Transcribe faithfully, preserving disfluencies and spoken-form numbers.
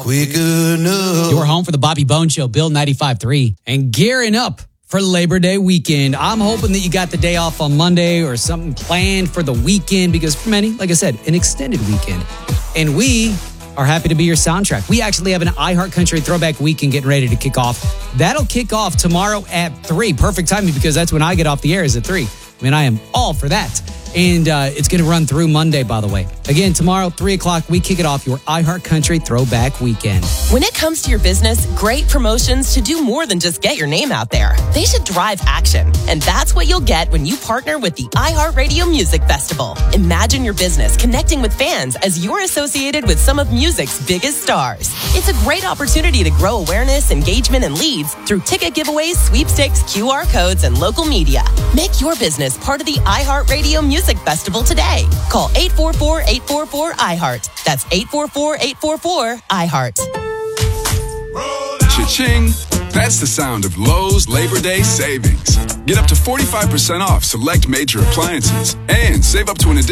quick enough. You're home for the Bobby Bone Show, Bill ninety-five point three. And gearing up for Labor Day weekend. I'm hoping that you got the day off on Monday or something planned for the weekend because for many, like I said, an extended weekend. And we are happy to be your soundtrack. We actually have an iHeartCountry Throwback Weekend getting ready to kick off. That'll kick off tomorrow at three. Perfect timing because that's when I get off the air is at three. I mean, I am all for that. And uh, it's going to run through Monday, by the way. Again, tomorrow, three o'clock, we kick it off, your iHeartCountry Throwback Weekend. When it comes to your business, great promotions should do more than just get your name out there. They should drive action. And that's what you'll get when you partner with the iHeartRadio Music Festival. Imagine your business connecting with fans as you're associated with some of music's biggest stars. It's a great opportunity to grow awareness, engagement, and leads through ticket giveaways, sweepstakes, Q R codes, and local media. Make your business part of the iHeartRadio Music Festival today. Call eight four four, eight four four, I heart. That's eight four four, eight four four, I heart. Cha-ching! That's the sound of Lowe's Labor Day savings. Get up to forty-five percent off select major appliances and save up to an additional